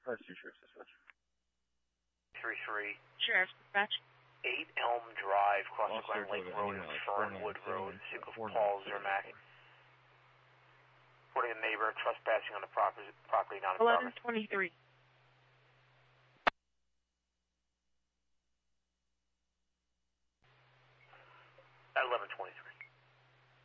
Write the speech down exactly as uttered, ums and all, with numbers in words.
That's two Sheriff's Dispatch. three three. Sheriff's Dispatch. eight Elm Drive, crossing Lost Glen Lake circle, Road uh, and four Fernwood nine, Road. seven, Vehicle four for Paul nine, Zermack. Reporting a neighbor trespassing on the property, property not in eleven progress. twenty-three. At eleven twenty-three.